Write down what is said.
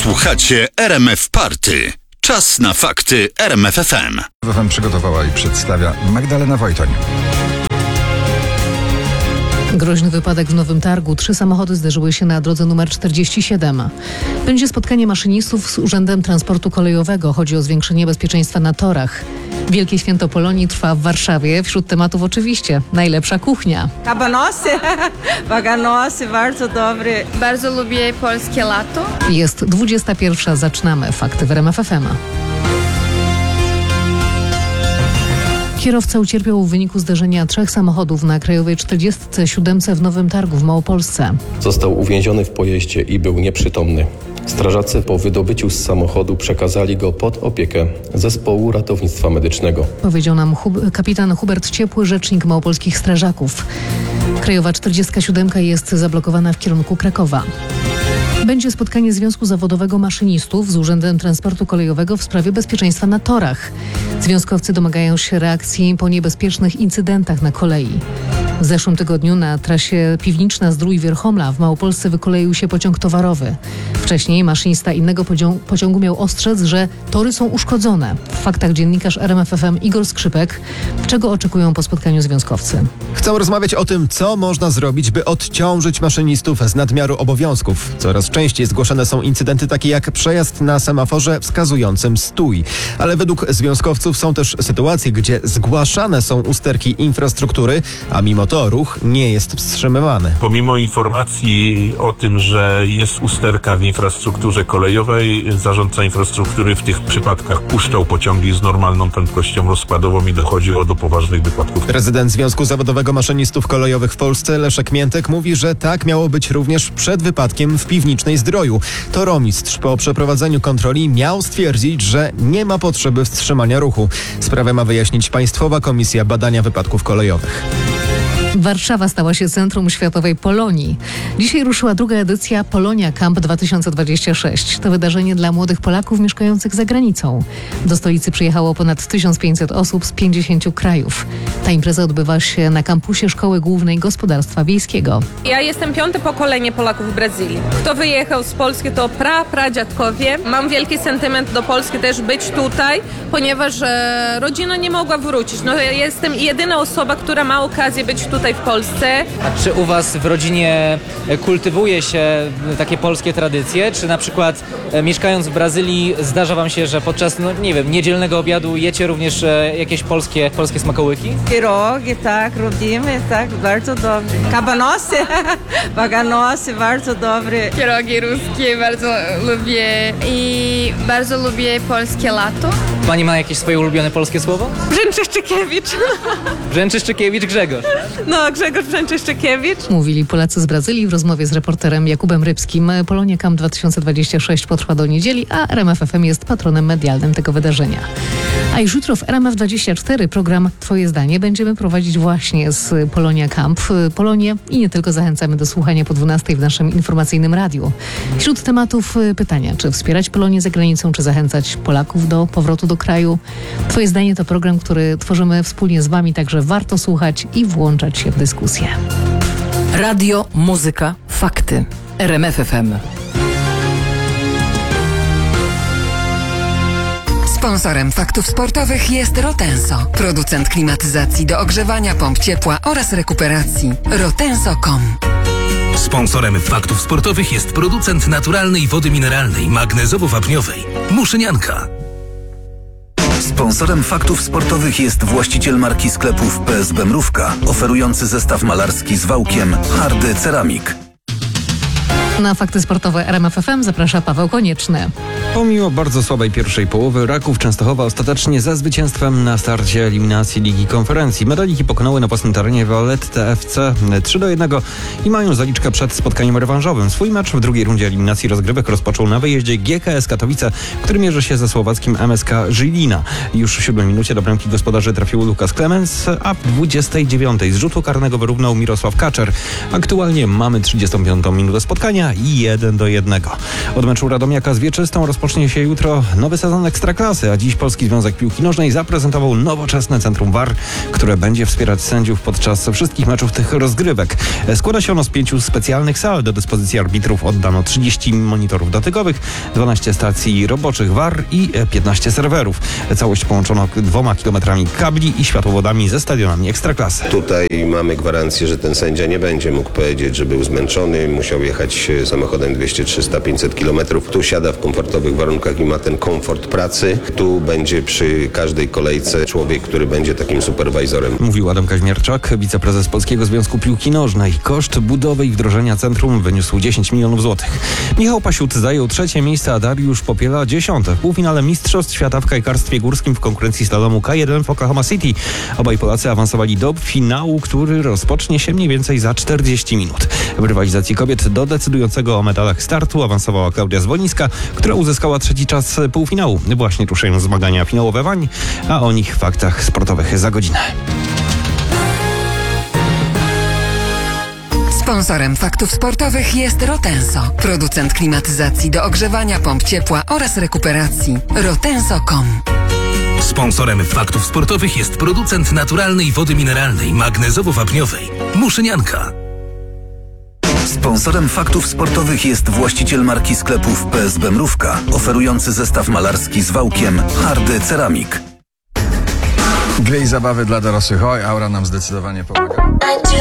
Słuchacie RMF Party. Czas na fakty RMF FM. FM przygotowała i przedstawia Magdalena Wojtoń. Groźny wypadek w Nowym Targu. 3 samochody zderzyły się na drodze numer 47. Będzie spotkanie maszynistów z Urzędem Transportu Kolejowego. Chodzi o zwiększenie bezpieczeństwa na torach. Wielkie Święto Polonii trwa w Warszawie. Wśród tematów oczywiście najlepsza kuchnia. Baganosy, bardzo dobry. Bardzo lubię polskie lato. Jest 21. Zaczynamy. Fakty w RMF FM. Kierowca ucierpiał w wyniku zderzenia 3 samochodów na Krajowej 47 w Nowym Targu w Małopolsce. Został uwięziony w pojeździe i był nieprzytomny. Strażacy po wydobyciu z samochodu przekazali go pod opiekę Zespołu Ratownictwa Medycznego. Powiedział nam kapitan Hubert Ciepły, rzecznik małopolskich strażaków. Krajowa 47 jest zablokowana w kierunku Krakowa. Będzie spotkanie Związku Zawodowego Maszynistów z Urzędem Transportu Kolejowego w sprawie bezpieczeństwa na torach. Związkowcy domagają się reakcji po niebezpiecznych incydentach na kolei. W zeszłym tygodniu na trasie Piwniczna-Zdrój-Wierchomla w Małopolsce wykoleił się pociąg towarowy. Wcześniej maszynista innego pociągu miał ostrzec, że tory są uszkodzone. W faktach dziennikarz RMF FM Igor Skrzypek. Czego oczekują po spotkaniu związkowcy? Chcą rozmawiać o tym, co można zrobić, by odciążyć maszynistów z nadmiaru obowiązków. Coraz częściej zgłaszane są incydenty takie jak przejazd na semaforze wskazującym stój. Ale według związkowców są też sytuacje, gdzie zgłaszane są usterki infrastruktury, a mimo to ruch nie jest wstrzymywany. Pomimo informacji o tym, że jest usterka w infrastrukturze kolejowej, zarządca infrastruktury w tych przypadkach puszczał pociągi z normalną prędkością rozkładową i dochodziło do poważnych wypadków. Prezydent Związku Zawodowego Maszynistów Kolejowych w Polsce Leszek Miętek mówi, że tak miało być również przed wypadkiem w Piwnicznej Zdroju. Toromistrz po przeprowadzeniu kontroli miał stwierdzić, że nie ma potrzeby wstrzymania ruchu. Sprawę ma wyjaśnić Państwowa Komisja Badania Wypadków Kolejowych. Warszawa stała się centrum światowej Polonii. Dzisiaj ruszyła druga edycja Polonia Camp 2026. To wydarzenie dla młodych Polaków mieszkających za granicą. Do stolicy przyjechało ponad 1500 osób z 50 krajów. Ta impreza odbywa się na kampusie Szkoły Głównej Gospodarstwa Wiejskiego. Ja jestem 5. pokolenie Polaków w Brazylii. Kto wyjechał z Polski, to pradziadkowie. Mam wielki sentyment do Polski też być tutaj, ponieważ rodzina nie mogła wrócić. No, ja jestem jedyna osoba, która ma okazję być tutaj w Polsce. A czy u was w rodzinie kultywuje się takie polskie tradycje? Czy na przykład mieszkając w Brazylii zdarza wam się, że podczas, niedzielnego obiadu jecie również jakieś polskie smakołyki? Pierogi, tak, robimy, tak, bardzo dobre. Kabanosy, baganosy, bardzo dobre. Pierogi ruskie bardzo lubię i bardzo lubię polskie lato. Pani ma jakieś swoje ulubione polskie słowo? Brzęczyszczykiewicz. Brzęczyszczykiewicz Grzegorz. No, Grzegorz Brzęczyszczykiewicz. Mówili Polacy z Brazylii w rozmowie z reporterem Jakubem Rybskim. Polonia Camp 2026 potrwa do niedzieli, a RMF FM jest patronem medialnym tego wydarzenia. A już jutro w RMF24 program Twoje zdanie będziemy prowadzić właśnie z Polonia Camp. Polonię i nie tylko zachęcamy do słuchania po 12 w naszym informacyjnym radiu. Wśród tematów pytania, czy wspierać Polonię za granicą, czy zachęcać Polaków do powrotu do kraju. Twoje zdanie to program, który tworzymy wspólnie z Wami, także warto słuchać i włączać się w dyskusję. Radio, muzyka, fakty. RMF FM. Sponsorem faktów sportowych jest Rotenso, producent klimatyzacji do ogrzewania, pomp ciepła oraz rekuperacji. Rotenso.com. Sponsorem faktów sportowych jest producent naturalnej wody mineralnej magnezowo-wapniowej Muszynianka. Sponsorem faktów sportowych jest właściciel marki sklepów PSB Mrówka, oferujący zestaw malarski z wałkiem Hardy Ceramik. Na fakty sportowe RMF FM zaprasza Paweł Konieczny. Pomimo bardzo słabej pierwszej połowy, Raków Częstochowa ostatecznie za zwycięstwem na starcie eliminacji Ligi Konferencji. Medaliki pokonały na własnym terenie Violettę FC 3-1 i mają zaliczkę przed spotkaniem rewanżowym. Swój mecz w drugiej rundzie eliminacji rozgrywek rozpoczął na wyjeździe GKS Katowice, który mierzy się ze słowackim MSK Żylina. Już w 7 minucie do bramki gospodarzy trafił Lukas Clemens, a w 29 z rzutu karnego wyrównał Mirosław Kaczer. Aktualnie mamy 35 minutę spotkania. dnia i 1-1. Od meczu Radomiaka z Wieczystą rozpocznie się jutro nowy sezon Ekstraklasy, a dziś Polski Związek Piłki Nożnej zaprezentował nowoczesne centrum VAR, które będzie wspierać sędziów podczas wszystkich meczów tych rozgrywek. Składa się ono z 5 specjalnych sal. Do dyspozycji arbitrów oddano 30 monitorów dotykowych, 12 stacji roboczych VAR i 15 serwerów. Całość połączono 2 kilometrami kabli i światłowodami ze stadionami Ekstraklasy. Tutaj mamy gwarancję, że ten sędzia nie będzie mógł powiedzieć, że był zmęczony, musiał jechać samochodem 200, 300, 500 kilometrów. Tu siada w komfortowych warunkach i ma ten komfort pracy. Tu będzie przy każdej kolejce człowiek, który będzie takim superwajzorem. Mówił Adam Kaźmierczak, wiceprezes Polskiego Związku Piłki Nożnej. Koszt budowy i wdrożenia centrum wyniósł 10 milionów złotych. Michał Pasiut zajął 3. miejsce, a Dariusz Popiela 10. W półfinale Mistrzostw Świata w kajkarstwie górskim w konkurencji slalomu K1 w Oklahoma City. Obaj Polacy awansowali do finału, który rozpocznie się mniej więcej za 40 minut. W rywalizacji kobiet do decydującego o medalach startu awansowała Klaudia Zwolińska, która uzyskała 3. czas półfinału. Właśnie ruszają zmagania finałowe wań, a o nich w faktach sportowych za godzinę. Sponsorem Faktów Sportowych jest Rotenso, producent klimatyzacji do ogrzewania, pomp ciepła oraz rekuperacji. Rotenso.com. Sponsorem Faktów Sportowych jest producent naturalnej wody mineralnej magnezowo-wapniowej Muszynianka. Sponsorem Faktów Sportowych jest właściciel marki sklepów PSB Mrówka, oferujący zestaw malarski z wałkiem Hardy Ceramik. Gry i zabawy dla dorosłych. Oj, Aura nam zdecydowanie pomaga.